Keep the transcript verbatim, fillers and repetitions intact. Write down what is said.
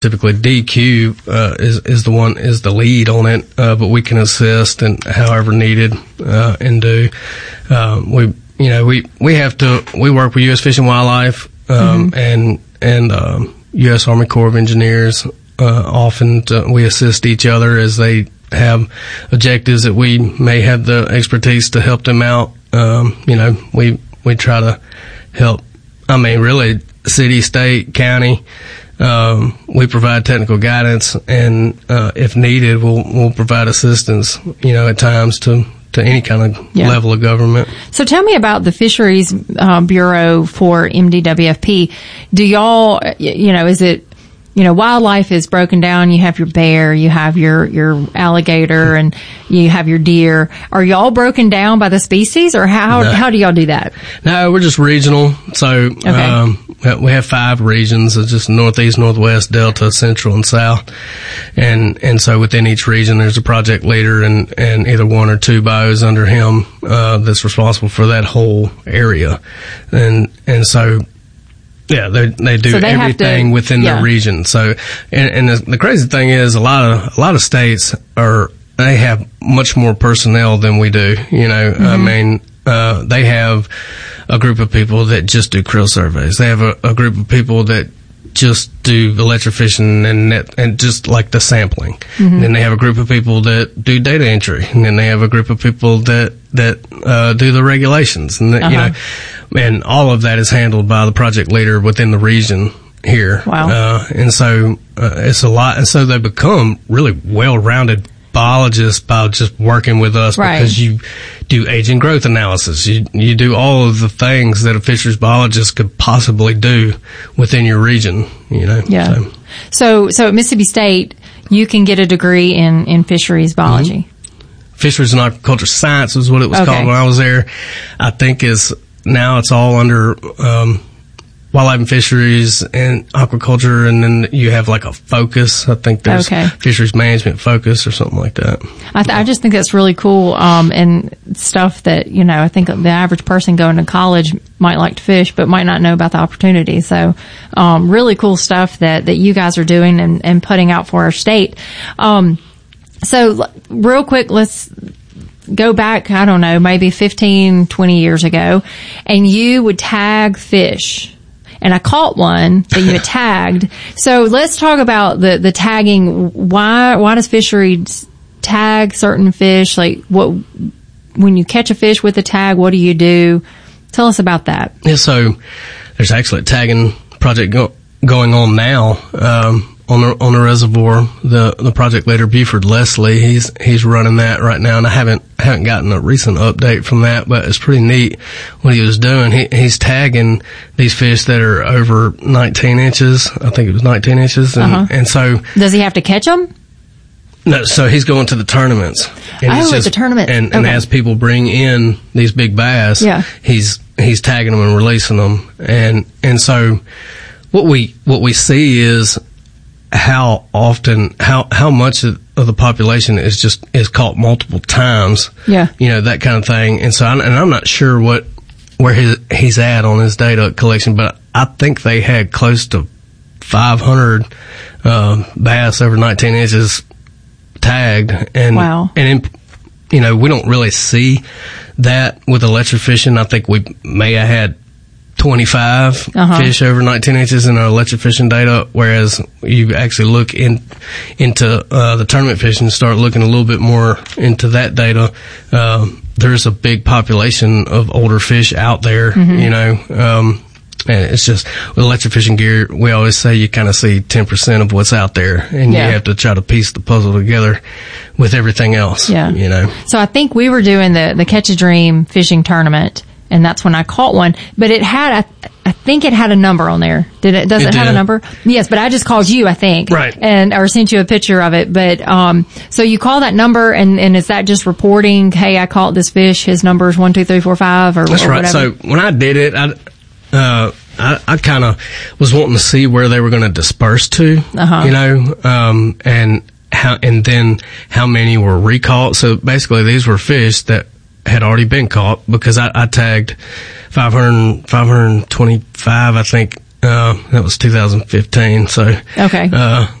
Typically, D Q uh, is is the one is the lead on it, uh, but we can assist and however needed uh, and do. Uh, we you know we, we have to we work with U S Fish and Wildlife um, mm-hmm. and and um, U S Army Corps of Engineers. Uh, often to, we assist each other as they have objectives that we may have the expertise to help them out. Um, you know, we we try to help. I mean, really, city, state, county. Um, we provide technical guidance, and uh, if needed, we'll we'll provide assistance. You know, at times to to any kind of yeah. level of government. So, tell me about the Fisheries uh, Bureau for M D W F P. Do y'all, you know, is it? You know, wildlife is broken down. You have your bear, you have your, your alligator, and you have your deer. Are y'all broken down by the species, or how, no. how do y'all do that? No, we're just regional. So, okay. um, we have five regions. It's just Northeast, Northwest, Delta, Central, and South. And, and so within each region, there's a project leader and, and either one or two bios under him, uh, that's responsible for that whole area. And, and so, yeah, they they do so they everything to, within yeah. the region. So, and, and the, the crazy thing is, a lot of a lot of states are they have much more personnel than we do. You know, mm-hmm. I mean, uh, they have a group of people that just do krill surveys. They have a, a group of people that just do electrofishing and net, and just like the sampling. Mm-hmm. And then they have a group of people that do data entry, and then they have a group of people that that uh, do the regulations, and that, uh-huh. you know. And all of that is handled by the project leader within the region here. Wow. Uh, and so uh, it's a lot. And so they become really well-rounded biologists by just working with us right. because you do age and growth analysis. You you do all of the things that a fisheries biologist could possibly do within your region, you know. Yeah. So, so, so at Mississippi State, you can get a degree in, in fisheries biology. Mm-hmm. Fisheries and aquaculture science is what it was okay. called when I was there. I think is... Now it's all under um, wildlife and fisheries and aquaculture, and then you have like a focus. I think there's okay. fisheries management focus or something like that. I, th- I just think that's really cool, um, and stuff that, you know, I think the average person going to college might like to fish, but might not know about the opportunity. So, um, really cool stuff that, that you guys are doing and, and putting out for our state. Um, so real quick, let's go back, I don't know, maybe fifteen, twenty years ago, and you would tag fish. And I caught one that you had tagged. So let's talk about the, the tagging. Why, why does fisheries tag certain fish? Like, what, when you catch a fish with a tag, what do you do? Tell us about that. Yeah, so there's actually a tagging project go, going on now. Um, On the, on the reservoir, the, the project leader, Buford Leslie, he's, he's running that right now, and I haven't, haven't gotten a recent update from that, but it's pretty neat what he was doing. He, he's tagging these fish that are over nineteen inches. I think it was nineteen inches. And, uh-huh. and so. Does he have to catch them? No, so he's going to the tournaments. And oh, he's just, at the tournament. And, and okay. as people bring in these big bass, yeah. he's, he's tagging them and releasing them. And, and so what we, what we see is, how often, how, how much of the population is just, is caught multiple times. Yeah. You know, that kind of thing. And so, I, and I'm not sure what, where his, he's at on his data collection, but I think they had close to five hundred, uh, bass over nineteen inches tagged. And, wow. and, in, you know, we don't really see that with electrofishing. I think we may have had twenty-five uh-huh. fish over nineteen inches in our electrofishing data, whereas you actually look in into uh, the tournament fishing and start looking a little bit more into that data. Um, there's a big population of older fish out there, mm-hmm. you know. Um, and it's just with electrofishing gear, we always say you kind of see ten percent of what's out there, and yeah. you have to try to piece the puzzle together with everything else. Yeah. You know. So I think we were doing the the Catch a Dream fishing tournament. And that's when I caught one, but it had, I, I think it had a number on there. Did it, does it, it have a number? Yes, but I just called you, I think. Right. And, or sent you a picture of it. But, um, so you call that number and, and is that just reporting, hey, I caught this fish, his number is one, two, three, four, five, or, that's or right. whatever? So when I did it, I, uh, I, I kind of was wanting to see where they were going to disperse to, uh-huh. you know, um, and how, and then how many were recaught. So basically these were fish that had already been caught because I, I tagged five hundred, five hundred twenty-five, I think, Uh, that was two thousand fifteen. So, okay. Uh,